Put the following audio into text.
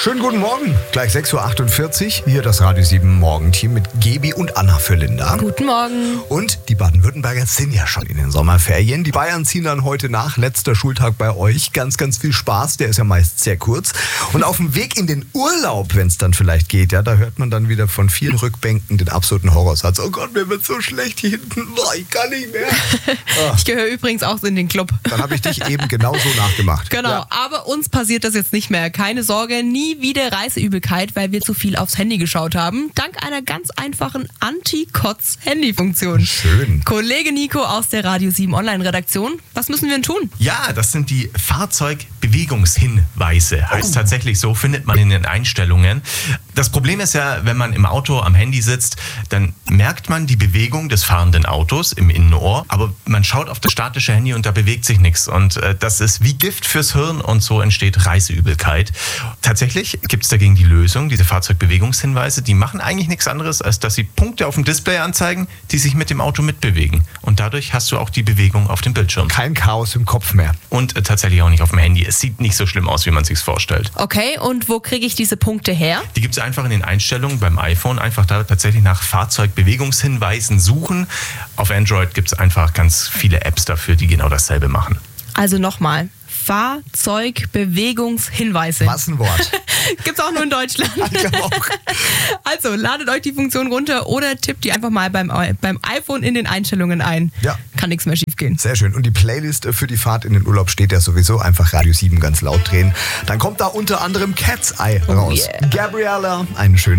Schönen guten Morgen. Gleich 6.48 Uhr. Hier das Radio 7 Morgenteam mit Gebi und Anna für Linda. Guten Morgen. Und die Baden-Württemberger sind ja schon in den Sommerferien. Die Bayern ziehen dann heute nach. Letzter Schultag bei euch. Ganz, ganz viel Spaß. Der ist ja meist sehr kurz. Und auf dem Weg in den Urlaub, wenn es dann vielleicht geht, ja, da hört man dann wieder von vielen Rückbänken den absoluten Horrorsatz. Oh Gott, mir wird so schlecht hier hinten. Boah, ich kann nicht mehr. Ich gehöre übrigens auch in den Club. Dann habe ich dich eben genauso nachgemacht. Genau, Ja. aber uns passiert das jetzt nicht mehr. Keine Sorge, nie wieder Reiseübelkeit, weil wir zu viel aufs Handy geschaut haben. Dank einer ganz einfachen Anti-Kotz-Handy-Funktion. Schön. Kollege Nico aus der Radio 7 Online-Redaktion, was müssen wir denn tun? Ja, das sind die Fahrzeugbewegungshinweise. Heißt tatsächlich so, findet man in den Einstellungen. Das Problem ist ja, wenn man im Auto am Handy sitzt, dann merkt man die Bewegung des fahrenden Autos im Innenohr, aber man schaut auf das statische Handy und da bewegt sich nichts. Und das ist wie Gift fürs Hirn und so entsteht Reiseübelkeit. Tatsächlich gibt es dagegen die Lösung, diese Fahrzeugbewegungshinweise, die machen eigentlich nichts anderes, als dass sie Punkte auf dem Display anzeigen, die sich mit dem Auto mitbewegen. Und dadurch hast du auch die Bewegung auf dem Bildschirm. Kein Chaos im Kopf mehr. Und tatsächlich auch nicht auf dem Handy. Es sieht nicht so schlimm aus, wie man sich's vorstellt. Okay, und wo kriege ich diese Punkte her? Die gibt es einfach in den Einstellungen beim iPhone. Einfach da tatsächlich nach Fahrzeugbewegungshinweisen suchen. Auf Android gibt es einfach ganz viele Apps dafür, die genau dasselbe machen. Also nochmal, Fahrzeugbewegungshinweise. Was ein Wort. Gibt's auch nur in Deutschland. Ich glaube auch. Also ladet euch die Funktion runter oder tippt die einfach mal beim iPhone in den Einstellungen ein. Ja. Kann nichts mehr schief gehen. Sehr schön. Und die Playlist für die Fahrt in den Urlaub steht ja sowieso. Einfach Radio 7 ganz laut drehen. Dann kommt da unter anderem Cat's Eye raus. yeah. Gabriella, einen schönen